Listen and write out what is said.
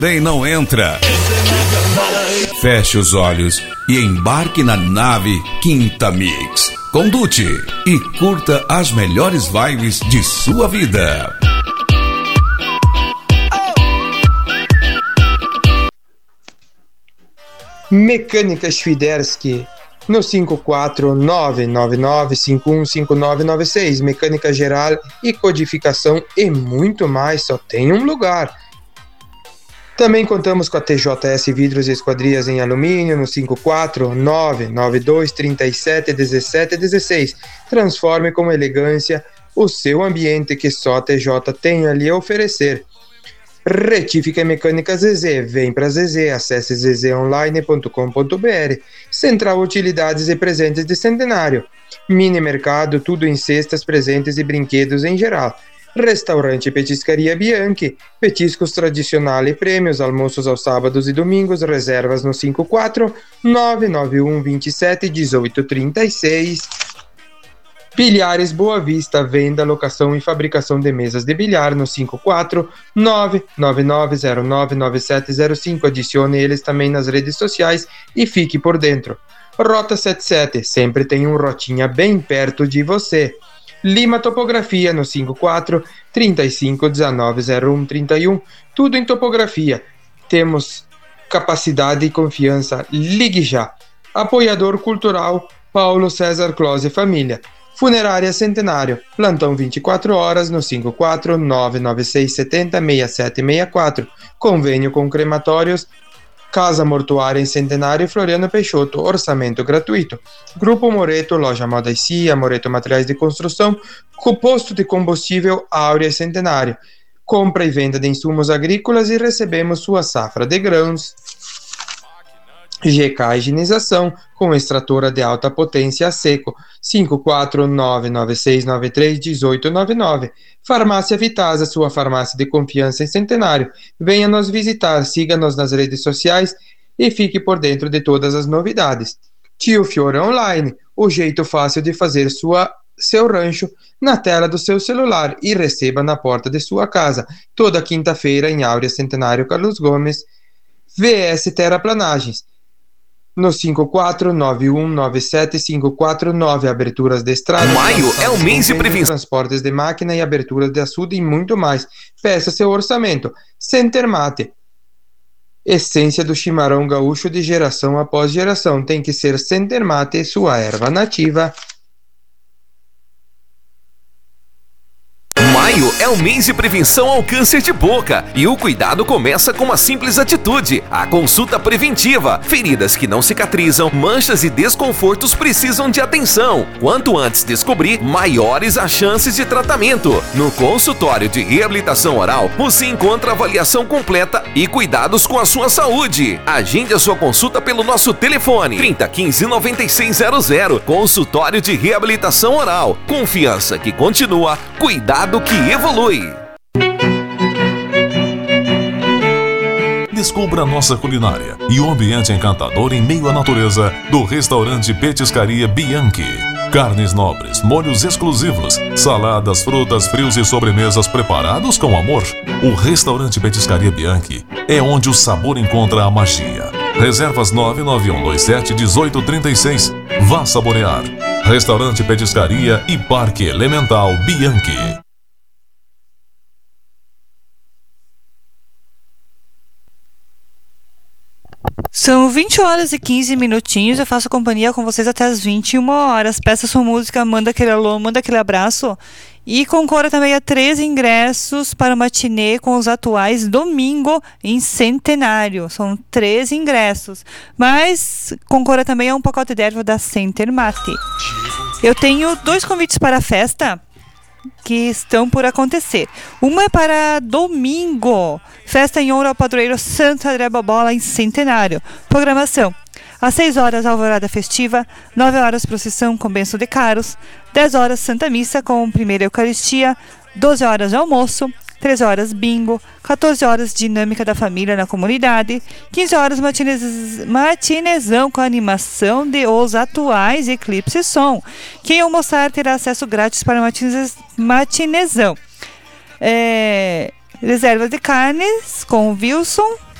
Quem não entra, feche os olhos e embarque na nave Quinta Mix. Condute e curta as melhores vibes de sua vida. Mecânica Świderski no 54999515996. Mecânica geral e codificação e muito mais, só tem um lugar. Também contamos com a TJS Vidros e Esquadrias em Alumínio no 54992371716. Transforme com elegância o seu ambiente que só a TJ tem ali a oferecer. Retífica e Mecânica Zezé. Vem pra Zezé, acesse zezeonline.com.br. Central Utilidades e Presentes de Centenário. Mini Mercado, tudo em cestas, presentes e brinquedos em geral. Restaurante e Petiscaria Bianchi, petiscos tradicional e prêmios, almoços aos sábados e domingos, reservas no 54991271836. Bilhares Boa Vista, venda, locação e fabricação de mesas de bilhar no 54999099705. Adicione eles também nas redes sociais e fique por dentro. Rota 77, sempre tem um Rotinha bem perto de você. Lima Topografia no 5435190131. Tudo em topografia. Temos capacidade e confiança. Ligue já. Apoiador Cultural Paulo César Close Família. Funerária Centenário. Plantão 24 horas no 54996706764. Convênio com crematórios. Casa Mortuária em Centenário e Floriano Peixoto, orçamento gratuito. Grupo Moreto, Loja Moda e Cia, Moreto Materiais de Construção, posto de combustível Áurea Centenário. Compra e venda de insumos agrícolas e recebemos sua safra de grãos. GK Higienização, com extratora de alta potência a seco, 54996931899. Farmácia Vitasa, sua farmácia de confiança em Centenário. Venha nos visitar, siga-nos nas redes sociais e fique por dentro de todas as novidades. Tio Fiore Online, o jeito fácil de fazer seu rancho na tela do seu celular e receba na porta de sua casa. Toda quinta-feira em Áurea Centenário Carlos Gomes. VS Terraplanagens. No 549197549, aberturas de estrada. Maio é o mês de prevenção. Transportes de máquina e aberturas de açude e muito mais. Peça seu orçamento. Centermate. Essência do chimarrão gaúcho de geração após geração. Tem que ser Centermate, sua erva nativa. Maio é o mês de prevenção ao câncer de boca e o cuidado começa com uma simples atitude: a consulta preventiva. Feridas que não cicatrizam, manchas e desconfortos precisam de atenção. Quanto antes descobrir, maiores as chances de tratamento. No consultório de reabilitação oral, você encontra avaliação completa e cuidados com a sua saúde. Agende a sua consulta pelo nosso telefone 3015-9600. Consultório de reabilitação oral. Confiança que continua, cuidado que evolui. Descubra nossa culinária e o ambiente encantador em meio à natureza do restaurante Petiscaria Bianchi. Carnes nobres, molhos exclusivos, saladas, frutas, frios e sobremesas preparados com amor. O restaurante Petiscaria Bianchi é onde o sabor encontra a magia. Reservas 991271836. Vá saborear. Restaurante Petiscaria e Parque Elemental Bianchi. São 20 horas e 15 minutinhos. Eu faço companhia com vocês até as 21 horas. Peça sua música, manda aquele alô, manda aquele abraço. E concorra também a 3 ingressos para o matinê com os atuais domingo em Centenário. São 3 ingressos. Mas concorra também a um pacote de erva da Centermate. Eu tenho 2 convites para a festa que estão por acontecer. Uma é para domingo, festa em honra ao padroeiro Santo André Bobola em Centenário. Programação: às 6 horas alvorada festiva, 9 horas procissão com bênção de caros, 10 horas Santa Missa com primeira Eucaristia, 12 horas de almoço, 13 horas bingo, 14 horas dinâmica da família na comunidade, 15 horas matinezão com a animação de os atuais Eclipse Som. Quem almoçar terá acesso grátis para matinezão. Reserva de carnes com o Wilson.